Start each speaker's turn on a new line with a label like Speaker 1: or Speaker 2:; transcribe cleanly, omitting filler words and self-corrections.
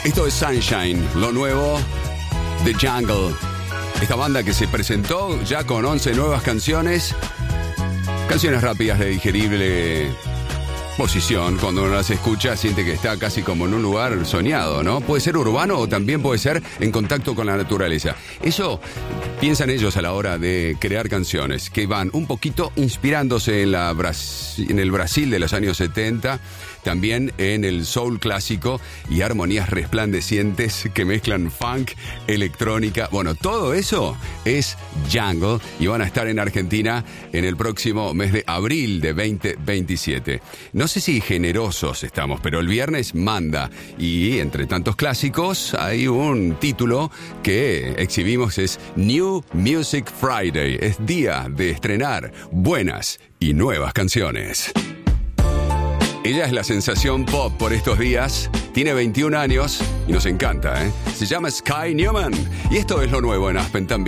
Speaker 1: Esto es Sunshine, lo nuevo de Jungle. Esta banda que se presentó ya con 11 nuevas canciones. Canciones rápidas de digerible posición. Cuando uno las escucha siente que está casi como en un lugar soñado, ¿no? Puede ser urbano o también puede ser en contacto con la naturaleza. Eso piensan ellos a la hora de crear canciones, que van un poquito inspirándose en el Brasil de los años 70, también en el soul clásico y armonías resplandecientes que mezclan funk, electrónica. Bueno, todo eso es Jungle y van a estar en Argentina en el próximo mes de abril de 2027. No sé si generosos estamos, pero el viernes manda. Y entre tantos clásicos hay un título que exhibimos, es New Music Friday. Es día de estrenar buenas y nuevas canciones. Ella es la sensación pop por estos días. Tiene 21 años y nos encanta, ¿eh? Se llama Sky Newman. Y esto es lo nuevo en Aspen también.